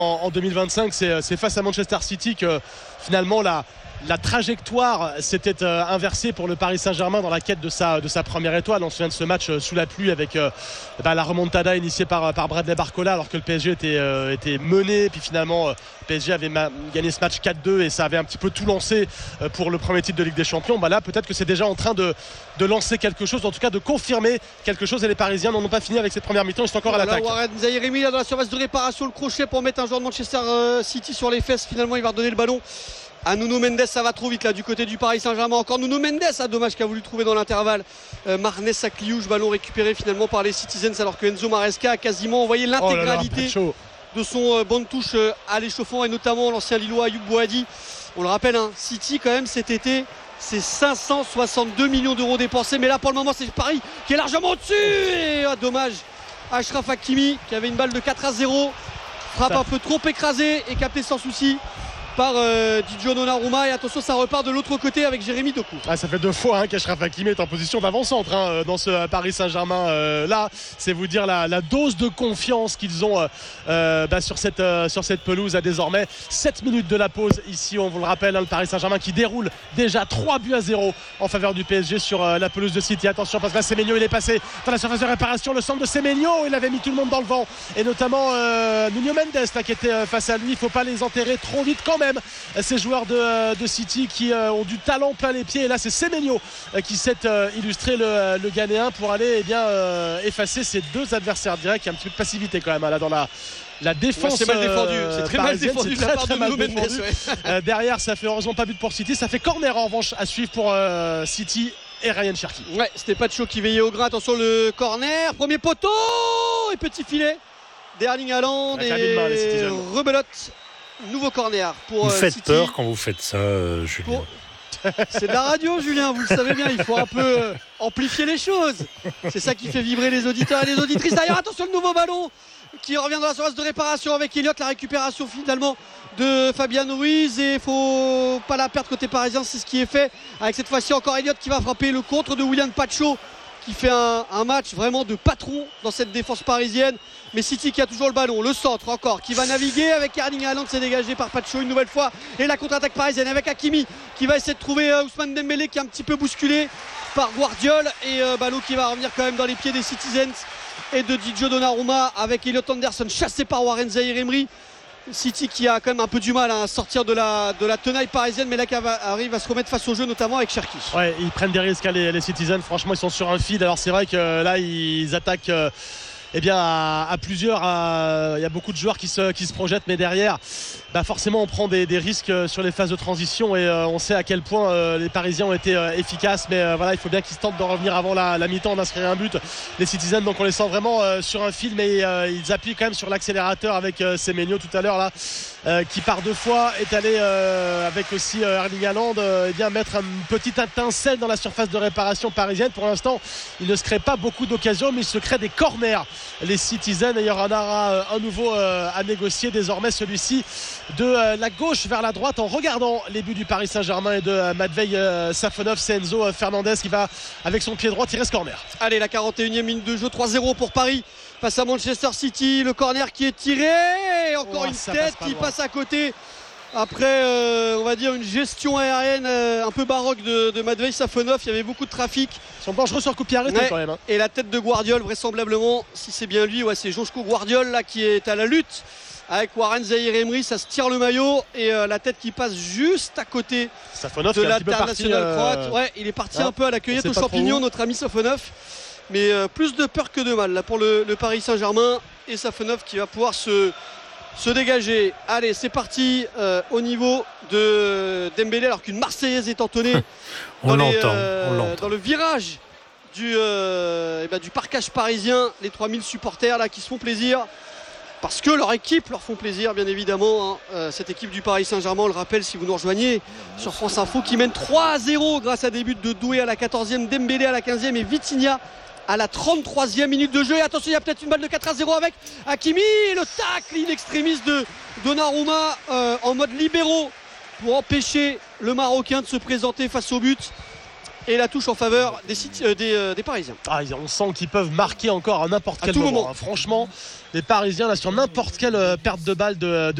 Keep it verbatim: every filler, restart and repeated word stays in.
en deux mille vingt-cinq, c'est, c'est face à Manchester City que finalement la, la trajectoire s'était euh, inversée pour le Paris Saint-Germain dans la quête de sa, de sa première étoile. On se souvient de ce match euh, sous la pluie avec euh, bah, la remontada initiée par, par Bradley Barcola alors que le P S G était, euh, était mené. Puis finalement, euh, le P S G avait ma- gagné ce match quatre deux et ça avait un petit peu tout lancé euh, pour le premier titre de Ligue des Champions. Bah, là, peut-être que c'est déjà en train de, de lancer quelque chose, en tout cas de confirmer quelque chose. Et les Parisiens n'en ont pas fini avec cette première mi-temps. Ils sont encore à l'attaque. Warren Zaïre-Emery là dans la surface de réparation, le crochet pour mettre un joueur de Manchester City sur les fesses. Finalement, il va redonner le ballon à Nuno Mendes. Ça va trop vite là du côté du Paris Saint-Germain. Encore Nuno Mendes, ah, dommage qu'il a voulu trouver dans l'intervalle euh, Marnès Sakliouche, ballon récupéré finalement par les Citizens alors que Enzo Maresca a quasiment envoyé l'intégralité oh là là, de son euh, banc de touche euh, à l'échauffement, et notamment l'ancien Lillois Ayoub Boadi. On le rappelle, hein, City quand même cet été, c'est cinq cent soixante-deux millions d'euros dépensés, mais là pour le moment c'est Paris qui est largement au-dessus. Et ah, dommage, Achraf Hakimi qui avait une balle de quatre à zéro, frappe un peu trop écrasée et captée sans souci par euh, Didier Donnarumma. Et attention, ça repart de l'autre côté avec Jérémy Doku. Ah, ça fait deux fois hein, qu'Achraf Hakimi est en position d'avant-centre hein, dans ce Paris Saint-Germain euh, là. C'est vous dire la, la dose de confiance qu'ils ont euh, bah, sur, cette, euh, sur cette pelouse à désormais sept minutes de la pause. Ici, on vous le rappelle, hein, le Paris Saint-Germain qui déroule déjà trois buts à zéro en faveur du P S G sur euh, la pelouse de City. Attention parce que là Semenyo il est passé dans la surface de réparation, le centre de Semenyo, il avait mis tout le monde dans le vent et notamment euh, Nuno Mendes là, qui était euh, face à lui. Il ne faut pas les enterrer trop vite quand même, ces joueurs de, de City qui euh, ont du talent plein les pieds. Et là c'est Semenyo euh, qui s'est euh, illustré le, le Ghanéen pour aller eh bien, euh, effacer ses deux adversaires directs. Il y a un petit peu de passivité quand même hein, là dans la La défense, ouais, c'est mal défendu, euh, c'est très mal défendu de la part de Nuno Mendes. Ouais. Euh, derrière, ça fait heureusement pas but pour City. Ça fait corner en revanche à suivre pour euh, City et Ryan Cherki. Ouais, c'était Pacho qui veillait au grain. Attention le corner, premier poteau et petit filet d'Erling Haaland et rebelote. Nouveau corner pour vous euh, faites City. peur quand vous faites ça, euh, Julien. Pour... C'est de la radio, Julien, vous le savez bien, il faut un peu euh, amplifier les choses. C'est ça qui fait vibrer les auditeurs et les auditrices. D'ailleurs, attention, le nouveau ballon qui revient dans la surface de réparation avec Elliott. La récupération finalement de Fabian Ruiz, et il faut pas la perdre côté parisien. C'est ce qui est fait avec cette fois-ci encore Elliott qui va frapper le contre de William Pacho, qui fait un, un match vraiment de patron dans cette défense parisienne. Mais City qui a toujours le ballon, le centre encore qui va naviguer avec Erling Haaland, c'est dégagé par Pacho une nouvelle fois, et la contre-attaque parisienne avec Hakimi qui va essayer de trouver euh, Ousmane Dembélé qui est un petit peu bousculé par Guardiol, et euh, ballon qui va revenir quand même dans les pieds des Citizens et de Didier Donnarumma avec Elliott Anderson chassé par Warren Zaïre-Emery. City qui a quand même un peu du mal à sortir de la, de la tenaille parisienne, mais là qui arrive à se remettre face au jeu, notamment avec Cherki. Ouais, ils prennent des risques hein, les, les Citizens, franchement ils sont sur un fil. Alors c'est vrai que là ils attaquent euh, eh bien, à, à plusieurs, il y a beaucoup de joueurs qui se, qui se projettent, mais derrière bah forcément on prend des, des risques sur les phases de transition, et euh, on sait à quel point euh, les Parisiens ont été euh, efficaces, mais euh, voilà, il faut bien qu'ils tentent de revenir avant la, la mi-temps, d'inscrire un but, les Citizens. Donc on les sent vraiment euh, sur un fil, mais euh, ils appuient quand même sur l'accélérateur avec euh, Semenyo tout à l'heure là, euh, qui par deux fois est allé euh, avec aussi euh, Erling Haaland euh, eh bien mettre une petite étincelle dans la surface de réparation parisienne. Pour l'instant il ne se crée pas beaucoup d'occasions, mais il se crée des corners, les Citizens, et il y en aura euh, un nouveau euh, à négocier désormais, celui-ci de euh, la gauche vers la droite, en regardant les buts du Paris Saint-Germain et de euh, Matvei euh, Safonov. C'est Enzo euh, Fernandez qui va avec son pied droit tirer ce corner. Allez, la quarante et unième minute de jeu, trois zéro pour Paris face à Manchester City. Le corner qui est tiré, et encore oh, une tête passe qui loin. Passe à côté après euh, on va dire une gestion aérienne euh, un peu baroque de, de Matvei Safonov. Il y avait beaucoup de trafic. Ils sont dangereux sur coup de pied arrêté ouais. quand même hein. Et la tête de Guardiol, vraisemblablement, si c'est bien lui, ouais, c'est Joško Guardiol là qui est à la lutte avec Warren Zaïre-Emery. Ça se tire le maillot, et euh, la tête qui passe juste à côté Safonov de l'international euh... croate. Ouais, il est parti hein, un peu à la cueillette aux champignons, notre ami Safonov. Mais euh, plus de peur que de mal là pour le, le Paris Saint-Germain, et Safonov qui va pouvoir se, se dégager. Allez, c'est parti euh, au niveau de Dembélé, alors qu'une Marseillaise est entonnée dans, les, euh, dans le virage du, euh, et ben, du parcage parisien. Les trois mille supporters là qui se font plaisir, parce que leur équipe leur font plaisir, bien évidemment hein. euh, cette équipe du Paris Saint-Germain, on le rappelle si vous nous rejoignez sur France Info, qui mène trois à zéro grâce à des buts de Doué à la quatorzième, Dembélé à la quinzième et Vitinha à la trente-troisième minute de jeu. Et attention, il y a peut-être une balle de quatre à zéro avec Hakimi, et le tacle in extremis de Donnarumma euh, en mode libéraux pour empêcher le Marocain de se présenter face au but. Et la touche en faveur des, City, euh, des, euh, des Parisiens. Ah, on sent qu'ils peuvent marquer encore à n'importe À quel tout moment, moment. hein. Franchement, les Parisiens là sur n'importe quelle euh, perte de balle de, de